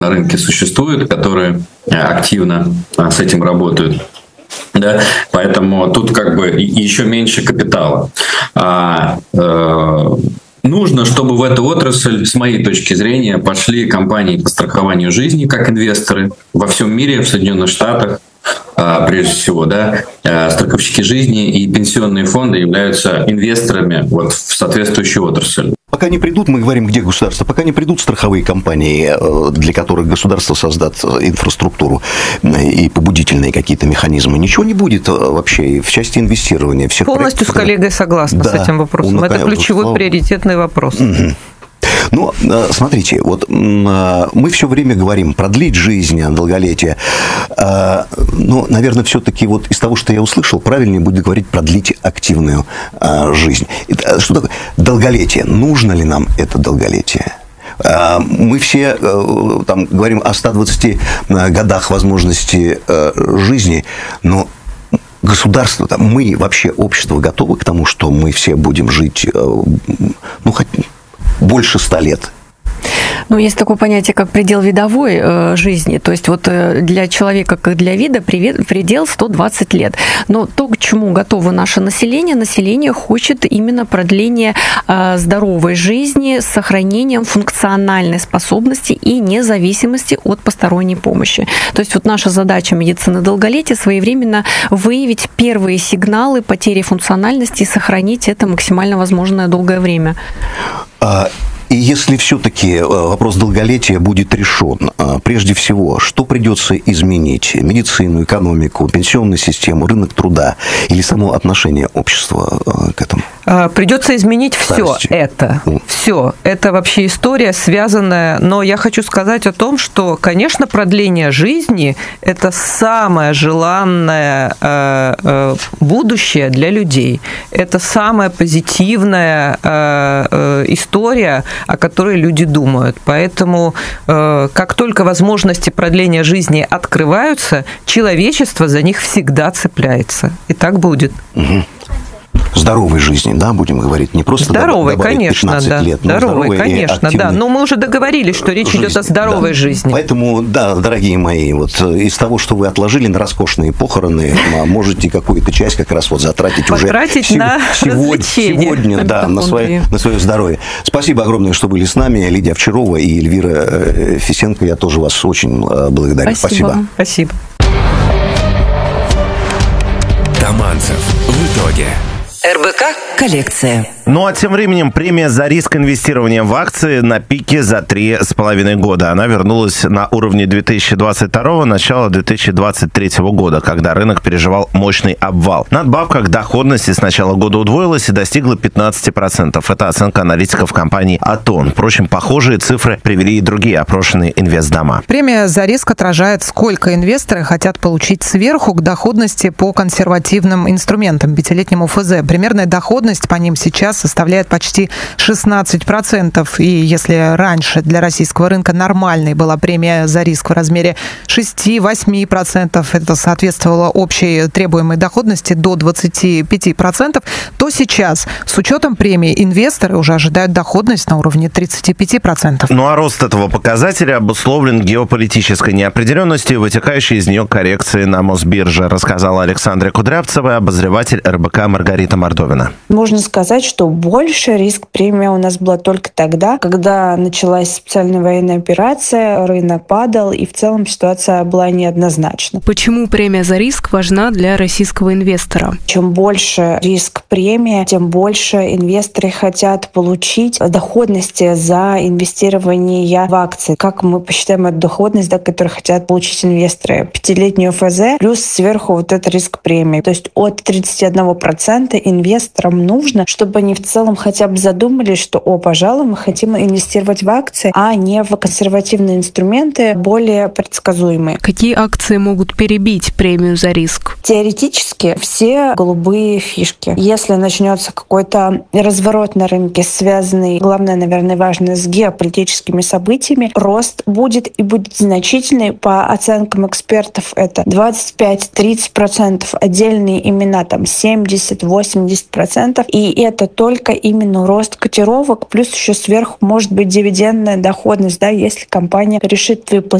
на рынке существуют, которые активно с этим работают. Да, поэтому тут как бы еще меньше капитала. Нужно, чтобы в эту отрасль, с моей точки зрения, пошли компании по страхованию жизни, как инвесторы во всем мире, в Соединенных Штатах, прежде всего, да, страховщики жизни и пенсионные фонды являются инвесторами вот в соответствующую отрасль. Пока не придут, мы говорим, где государство, пока не придут страховые компании, для которых государство создаст инфраструктуру и побудительные какие-то механизмы, ничего не будет вообще в части инвестирования. Всех полностью с коллегой согласна с этим вопросом. Это ключевой приоритетный вопрос. Угу. Ну, смотрите, вот мы все время говорим продлить жизнь, долголетие. Но, наверное, все-таки вот из того, что я услышал, правильнее будет говорить продлить активную жизнь. Что такое долголетие? Нужно ли нам это долголетие? Мы все там говорим о 120 годах возможности жизни, но государство, мы вообще, общество готовы к тому, что мы все будем жить, ну, хоть больше 100 лет. Ну, есть такое понятие, как предел видовой жизни. То есть вот для человека, как для вида, предел 120 лет. Но то, к чему готово наше население хочет именно продления здоровой жизни с сохранением функциональной способности и независимости от посторонней помощи. То есть вот наша задача медицины долголетия своевременно выявить первые сигналы потери функциональности и сохранить это максимально возможное долгое время. И если все-таки вопрос долголетия будет решен, прежде всего, что придется изменить? Медицину, экономику, пенсионную систему, рынок труда или само отношение общества к этому? Придется изменить все это. Все. Это вообще история связанная. Но я хочу сказать о том, что, конечно, продление жизни – это самое желанное будущее для людей. Это самая позитивная история, о которой люди думают. Поэтому, как только возможности продления жизни открываются, человечество за них всегда цепляется. И так будет. Угу. Здоровой жизни, да, будем говорить, не просто здоровой, конечно, 15 да. лет, но здоровой, конечно, да. Но мы уже договорились, что речь идет о здоровой жизни. Поэтому, да, дорогие мои, вот из того, что вы отложили на роскошные похороны, можете какую-то часть как раз вот затратить уже сегодня, да, на свое здоровье. Спасибо огромное, что были с нами. Лидия Овчарова и Эльвира Фисенко. Я тоже вас очень благодарю. Спасибо. Спасибо. Таманцев. В итоге. РБК «Коллекция». Ну а тем временем премия за риск инвестирования в акции на пике за 3,5 года. Она вернулась на уровне 2022 начала 2023 года, когда рынок переживал мощный обвал. Надбавка к доходности с начала года удвоилась и достигла 15%. Это оценка аналитиков компании Атон. Впрочем, похожие цифры привели и другие опрошенные инвестдома. Премия за риск отражает, сколько инвесторы хотят получить сверху к доходности по консервативным инструментам, пятилетнему ФЗ. Примерная доходность по ним сейчас составляет почти 16%. И если раньше для российского рынка нормальной была премия за риск в размере 6-8%, это соответствовало общей требуемой доходности до 25%, то сейчас с учетом премии инвесторы уже ожидают доходность на уровне 35%. Ну а рост этого показателя обусловлен геополитической неопределенностью и вытекающей из нее коррекции на Мосбирже, рассказала Александра Кудрявцева, обозреватель РБК Маргарита Мордовина. Можно сказать, что больше риск премия у нас была только тогда, когда началась специальная военная операция, рынок падал, и в целом ситуация была неоднозначна. Почему премия за риск важна для российского инвестора? Чем больше риск премии, тем больше инвесторы хотят получить доходности за инвестирование в акции. Как мы посчитаем эту доходность, которую хотят получить инвесторы? Пятилетнюю ФЗ плюс сверху вот этот риск премии. То есть от 31% инвесторам нужно, чтобы они в целом хотя бы задумались, что, пожалуй, мы хотим инвестировать в акции, а не в консервативные инструменты, более предсказуемые. Какие акции могут перебить премию за риск? Теоретически все голубые фишки. Если начнется какой-то разворот на рынке, связанный, главное, наверное, важно, с геополитическими событиями, рост будет и будет значительный. По оценкам экспертов это 25-30%, отдельные имена там 70-80%. И это только именно рост котировок, плюс еще сверху может быть дивидендная доходность, да, если компания решит выплатить